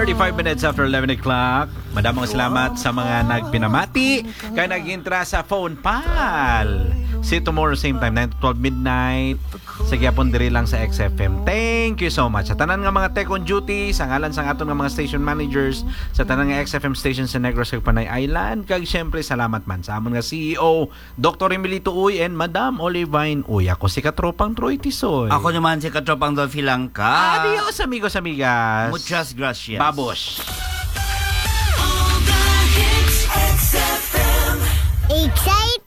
45 minutes after 11 o'clock. Madamang salamat sa mga nagpinamati kaya nag-intra sa phone pal. See you tomorrow same time 9 to 12 midnight. Sa gyapon diri lang sa XFM. Thank you so much. Sa tanan nga mga tech on duty, sa ngalan sa aton nga mga station managers, sa tanan nga XFM station sa Negros ug Panay Island, kag syempre salamat man sa amon nga CEO Dr. Emilito Uy and Madam Olivine Uy. Ako si Katropang Troy Tisoy. Ako naman si Katropang Dolphy Langka. Adios amigos amigas. Muchas gracias. Babos. Excited